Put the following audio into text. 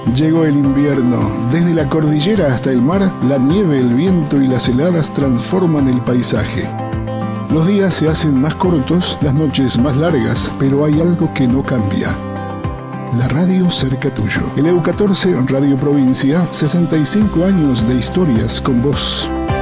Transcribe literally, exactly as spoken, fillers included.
Llegó el invierno. Desde la cordillera hasta el mar, la nieve, el viento y las heladas transforman el paisaje. Los días se hacen más cortos, las noches más largas, pero hay algo que no cambia. La radio cerca tuyo. El E U catorce, Radio Provincia, sesenta y cinco años de historias con vos.